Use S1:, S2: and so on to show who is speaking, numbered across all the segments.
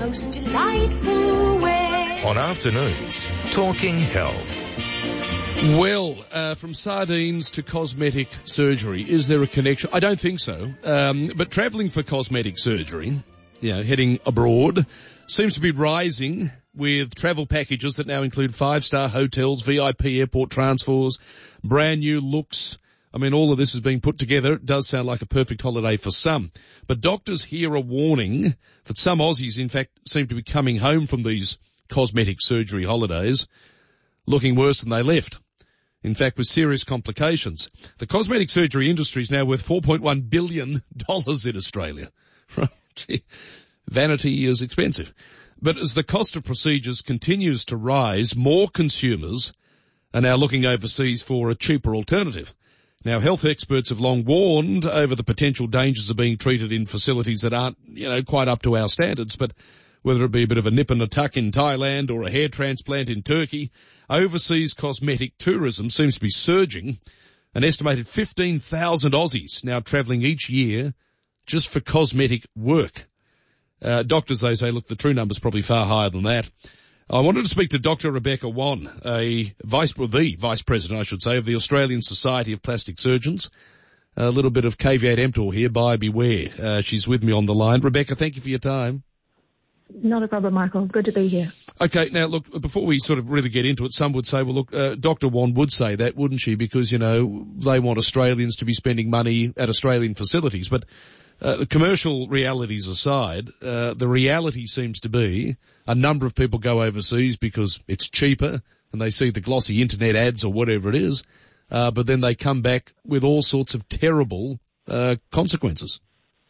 S1: most delightful way.
S2: On Afternoons, Talking Health.
S3: Well, from sardines to cosmetic surgery, is there a connection? I don't think so. But travelling for cosmetic surgery, heading abroad, seems to be rising with travel packages that now include 5-star hotels, VIP airport transfers, brand new looks. I mean, all of this is being put together. It does sound like a perfect holiday for some. But doctors here are warning that some Aussies, in fact, seem to be coming home from these cosmetic surgery holidays looking worse than they left. In fact, with serious complications. The cosmetic surgery industry is now worth $4.1 billion in Australia. Gee, vanity is expensive. But as the cost of procedures continues to rise, more consumers are now looking overseas for a cheaper alternative. Now, health experts have long warned over the potential dangers of being treated in facilities that aren't, quite up to our standards, but whether it be a bit of a nip and a tuck in Thailand or a hair transplant in Turkey, overseas cosmetic tourism seems to be surging. An estimated 15,000 Aussies now travelling each year just for cosmetic work. Doctors, they say, look, the true number's probably far higher than that. I wanted to speak to Dr. Rebecca Wan, the Vice President, I should say, of the Australian Society of Plastic Surgeons. A little bit of caveat emptor here, buyer beware. She's with me on the line. Rebecca, thank you for your time.
S4: Not a problem, Michael. Good to be here.
S3: Okay, now look, before we sort of really get into it, some would say, well look, Dr. Wan would say that, wouldn't she? Because, they want Australians to be spending money at Australian facilities. But the commercial realities aside, the reality seems to be a number of people go overseas because it's cheaper and they see the glossy internet ads or whatever it is, but then they come back with all sorts of terrible consequences.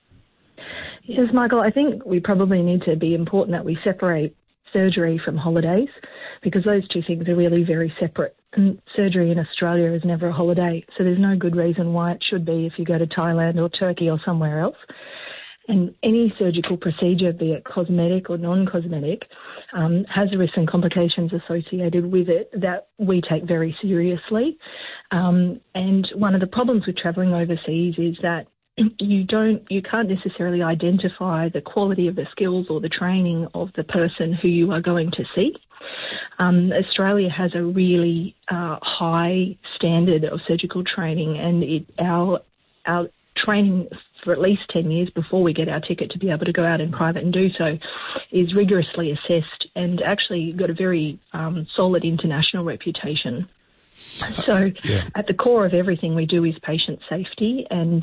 S4: Yes, Michael, I think we probably need to be important that we separate surgery from holidays because those two things are really very separate. And surgery in Australia is never a holiday, so there's no good reason why it should be if you go to Thailand or Turkey or somewhere else. And any surgical procedure, be it cosmetic or non-cosmetic, has risks and complications associated with it that we take very seriously. And one of the problems with travelling overseas is that you can't necessarily identify the quality of the skills or the training of the person who you are going to see. Australia has a really high standard of surgical training, and our training for at least 10 years before we get our ticket to be able to go out in private and do so is rigorously assessed and actually got a very solid international reputation. So at the core of everything we do is patient safety, and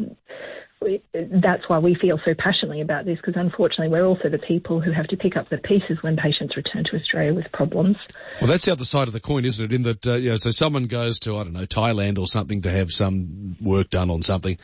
S4: that's why we feel so passionately about this, because unfortunately we're also the people who have to pick up the pieces when patients return to Australia with problems.
S3: Well, that's the other side of the coin, isn't it? In that, so someone goes to, Thailand or something to have some work done on something.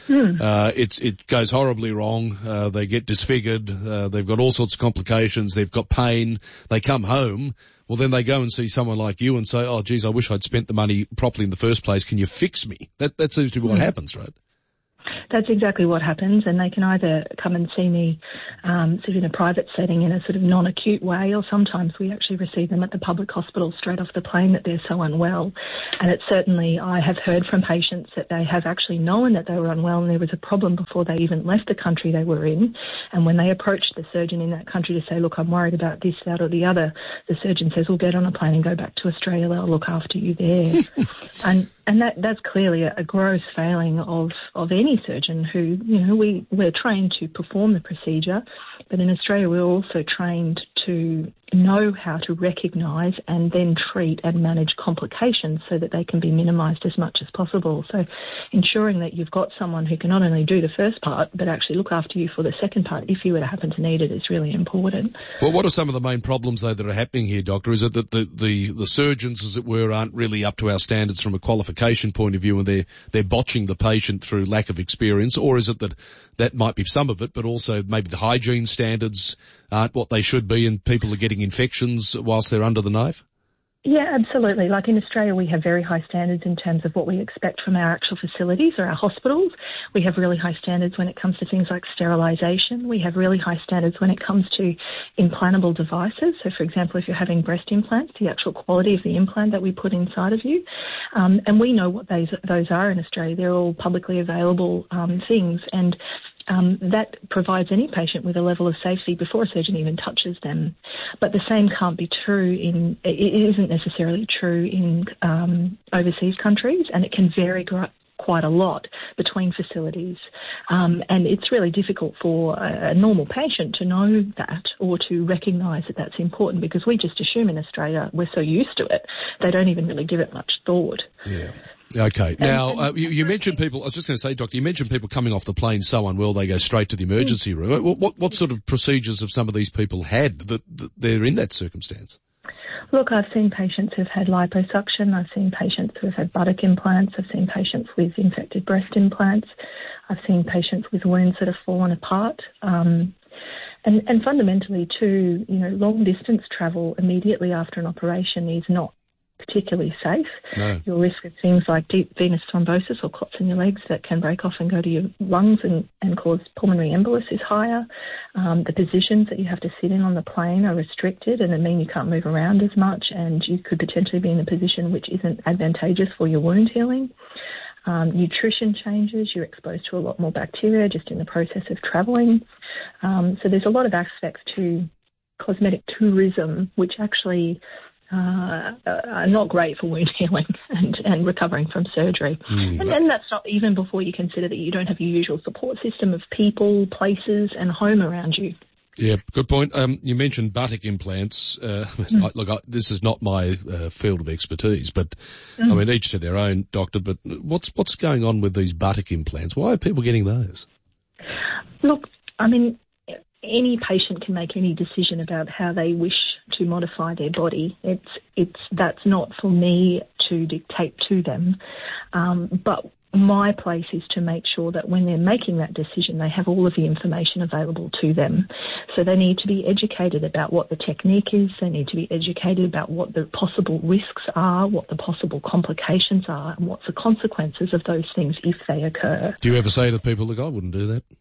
S3: It goes horribly wrong. They get disfigured. They've got all sorts of complications. They've got pain. They come home. Well, then they go and see someone like you and say, oh, geez, I wish I'd spent the money properly in the first place. Can you fix me? That seems to be what happens, right?
S4: That's exactly what happens, and they can either come and see me sort of in a private setting in a sort of non-acute way, or sometimes we actually receive them at the public hospital straight off the plane that they're so unwell. And it's certainly, I have heard from patients that they have actually known that they were unwell and there was a problem before they even left the country they were in. And when they approached the surgeon in that country to say, look, I'm worried about this, that or the other, the surgeon says, well, get on a plane and go back to Australia. They'll look after you there. And that's clearly a gross failing of any surgeon who, we're trained to perform the procedure, but in Australia we're also trained to know how to recognise and then treat and manage complications so that they can be minimised as much as possible. So ensuring that you've got someone who can not only do the first part but actually look after you for the second part if you were to happen to need it is really important.
S3: Well, what are some of the main problems, though, that are happening here, Doctor? Is it that the surgeons, as it were, aren't really up to our standards from a qualification point of view and they're botching the patient through lack of experience, or is it that might be some of it, but also maybe the hygiene standards aren't what they should be and people are getting infections whilst they're under the knife?
S4: Yeah, absolutely. Like in Australia, we have very high standards in terms of what we expect from our actual facilities or our hospitals. We have really high standards when it comes to things like sterilisation. We have really high standards when it comes to implantable devices. So, for example, if you're having breast implants, the actual quality of the implant that we put inside of you. And we know what those are in Australia. They're all publicly available things. And that provides any patient with a level of safety before a surgeon even touches them. But the same can't be true it isn't necessarily true in overseas countries, and it can vary quite a lot between facilities. And it's really difficult for a normal patient to know that or to recognise that that's important, because we just assume in Australia we're so used to it, they don't even really give it much thought.
S3: Yeah. Okay. Now, you mentioned people, I was just going to say, Doctor, you mentioned people coming off the plane so unwell they go straight to the emergency room. What sort of procedures have some of these people had that they're in that circumstance?
S4: Look, I've seen patients who've had liposuction. I've seen patients who've had buttock implants. I've seen patients with infected breast implants. I've seen patients with wounds that have fallen apart. And fundamentally too, long distance travel immediately after an operation is not particularly safe.
S3: No.
S4: Your risk of things like deep venous thrombosis or clots in your legs that can break off and go to your lungs and cause pulmonary embolus is higher. The positions that you have to sit in on the plane are restricted, and it means you can't move around as much, and you could potentially be in a position which isn't advantageous for your wound healing. Nutrition changes. You're exposed to a lot more bacteria just in the process of travelling. So there's a lot of aspects to cosmetic tourism which actually are not great for wound healing and recovering from surgery. And that's not even before you consider that you don't have your usual support system of people, places and home around you.
S3: Yeah, good point. You mentioned buttock implants. This is not my field of expertise, but I mean, each to their own, Doctor. But what's going on with these buttock implants? Why are people getting those?
S4: Look, I mean, any patient can make any decision about how they wish to modify their body. That's not for me to dictate to them. But my place is to make sure that when they're making that decision, they have all of the information available to them. So they need to be educated about what the technique is. They need to be educated about what the possible risks are, what the possible complications are, and what's the consequences of those things if they occur.
S3: Do you ever say to people, look, I wouldn't do that?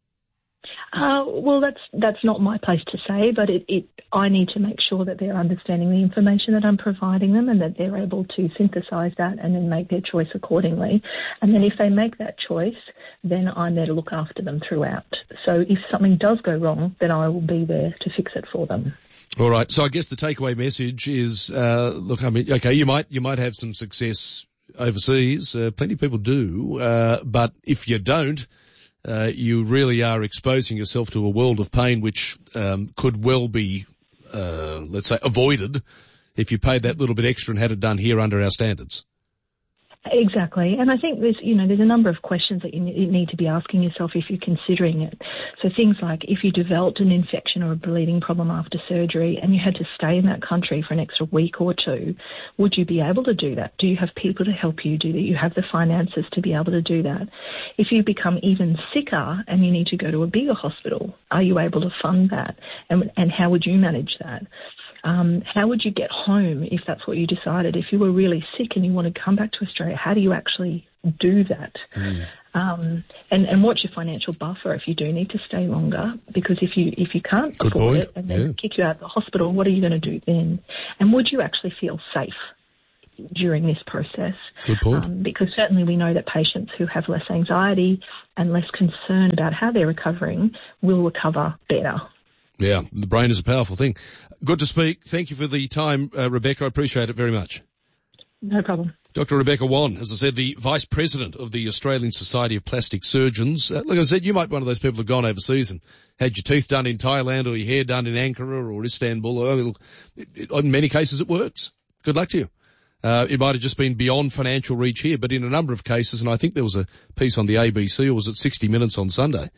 S4: Well, that's not my place to say, but I need to make sure that they're understanding the information that I'm providing them and that they're able to synthesise that and then make their choice accordingly. And then if they make that choice, then I'm there to look after them throughout. So if something does go wrong, then I will be there to fix it for them.
S3: All right. So I guess the takeaway message is, look, I mean, okay, you might have some success overseas. Plenty of people do. But if you don't, you really are exposing yourself to a world of pain which could well be, let's say, avoided if you paid that little bit extra and had it done here under our standards.
S4: Exactly. And I think there's a number of questions that you need to be asking yourself if you're considering it. So things like if you developed an infection or a bleeding problem after surgery and you had to stay in that country for an extra week or two, would you be able to do that? Do you have people to help you? Do you have the finances to be able to do that? If you become even sicker and you need to go to a bigger hospital, are you able to fund that? And how would you manage that? How would you get home if that's what you decided? If you were really sick and you want to come back to Australia, how do you actually do that? And what's your financial buffer if you do need to stay longer? Because if you can't afford it and then kick you out of the hospital, what are you going to do then? And would you actually feel safe during this process?
S3: Good point.
S4: Because certainly we know that patients who have less anxiety and less concern about how they're recovering will recover better.
S3: Yeah, the brain is a powerful thing. Good to speak. Thank you for the time, Rebecca. I appreciate it very much.
S4: No problem.
S3: Dr. Rebecca Wan, as I said, the Vice President of the Australian Society of Plastic Surgeons. Like I said, you might be one of those people who've gone overseas and had your teeth done in Thailand or your hair done in Ankara or Istanbul. I mean, look, in many cases it works. Good luck to you. It might have just been beyond financial reach here, but in a number of cases, and I think there was a piece on the ABC, or was it 60 Minutes on Sunday?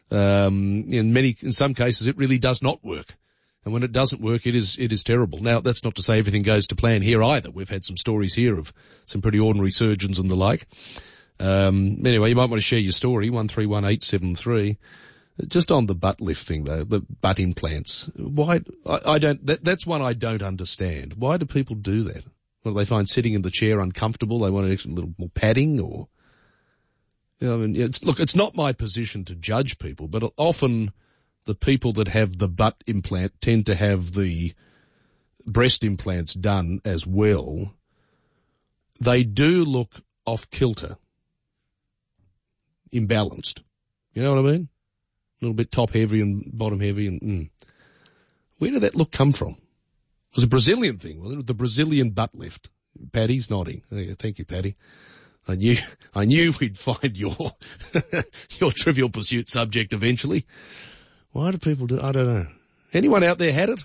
S3: In some cases, it really does not work. And when it doesn't work, it is terrible. Now, that's not to say everything goes to plan here either. We've had some stories here of some pretty ordinary surgeons and the like. Anyway, you might want to share your story, 131873. Just on the butt lift thing though, the butt implants. Why, that's one I don't understand. Why do people do that? Well, they find sitting in the chair uncomfortable. They want a little more padding or, I mean, it's not my position to judge people, but often the people that have the butt implant tend to have the breast implants done as well. They do look off kilter, imbalanced. You know what I mean? little bit top heavy and bottom heavy. And where did that look come from? It was a Brazilian thing, wasn't it? The Brazilian butt lift. Paddy's nodding. Oh, yeah, thank you, Paddy. I knew we'd find your Trivial Pursuit subject eventually. Why do people do? I don't know. Anyone out there had it?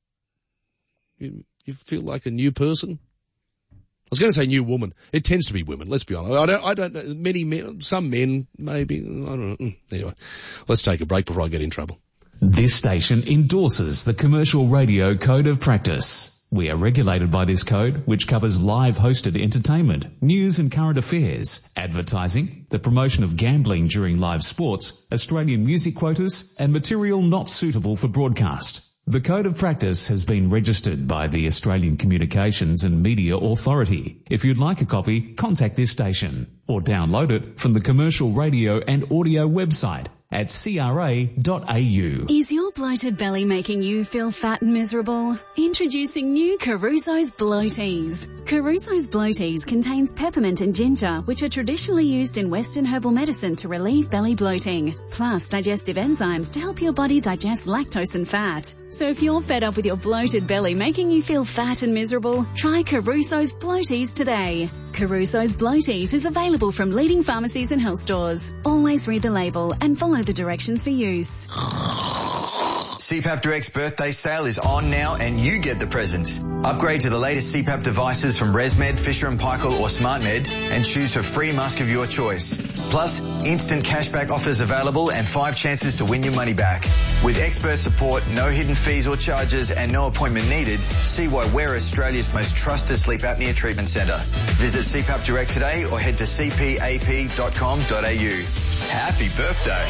S3: You feel like a new person? I was going to say new woman. It tends to be women. Let's be honest. I don't know. Many men, some men, maybe. I don't know. Anyway, let's take a break before I get in trouble.
S5: This station endorses the Commercial Radio Code of Practice. We are regulated by this code, which covers live hosted entertainment, news and current affairs, advertising, the promotion of gambling during live sports, Australian music quotas, and material not suitable for broadcast. The Code of Practice has been registered by the Australian Communications and Media Authority. If you'd like a copy, contact this station or download it from the Commercial Radio and Audio website at cra.au.
S1: Is your bloated belly making you feel fat and miserable? Introducing new Caruso's Bloaties. Caruso's Bloaties contains peppermint and ginger, which are traditionally used in Western herbal medicine to relieve belly bloating, plus digestive enzymes to help your body digest lactose and fat. So if you're fed up with your bloated belly making you feel fat and miserable, try Caruso's Bloaties today. Caruso's Bloaties is available from leading pharmacies and health stores. Always read the label and follow the directions for use.
S6: CPAP Direct's birthday sale is on now and you get the presents. Upgrade to the latest CPAP devices from ResMed, Fisher & Paykel or SmartMed and choose for free mask of your choice. Plus, instant cashback offers available and 5 chances to win your money back. With expert support, no hidden fees or charges and no appointment needed, see why we're Australia's most trusted sleep apnea treatment centre. Visit CPAP Direct today or head to cpap.com.au. Happy birthday.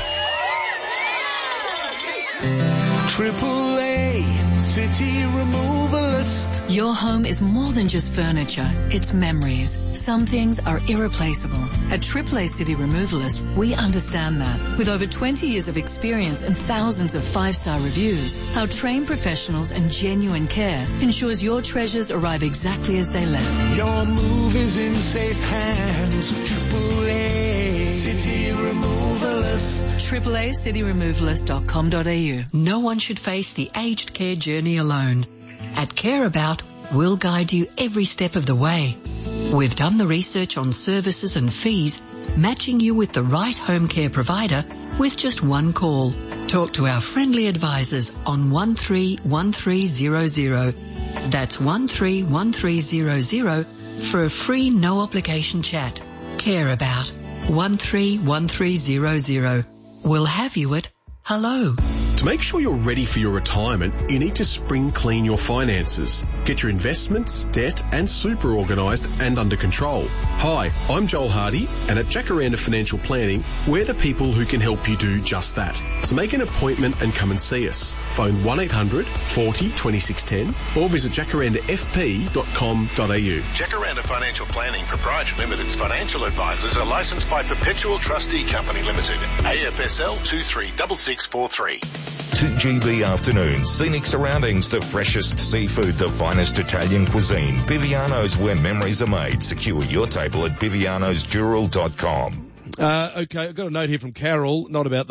S7: AAA City Removalist.
S8: Your home is more than just furniture, it's memories. Some things are irreplaceable. At AAA City Removalist, we understand that. With over 20 years of experience and thousands of 5-star reviews, our trained professionals and genuine care ensures your treasures arrive exactly as they left.
S7: Your move is in safe hands with AAA City Removalist.
S8: AAACityRemovalist.com.au.
S9: No one should face the aged care journey alone. At Care About, we'll guide you every step of the way. We've done the research on services and fees, matching you with the right home care provider with just one call. Talk to our friendly advisors on 131300. That's 131300 for a free no obligation chat. Care About 131300. We'll have you at hello.
S10: To make sure you're ready for your retirement, you need to spring clean your finances. Get your investments, debt and super organised and under control. Hi, I'm Joel Hardy, and at Jacaranda Financial Planning, we're the people who can help you do just that. So make an appointment and come and see us. Phone 1800 40 2610 or visit jacarandafp.com.au.
S11: Jacaranda Financial Planning Proprietary Limited's financial advisors are licensed by Perpetual Trustee Company Limited, AFSL 236643.
S2: 2GB Afternoons, scenic surroundings, the freshest seafood, the finest Italian cuisine. Biviano's, where memories are made. Secure your table at bivianosdural.com.
S3: Okay, I've got a note here from Carol, not about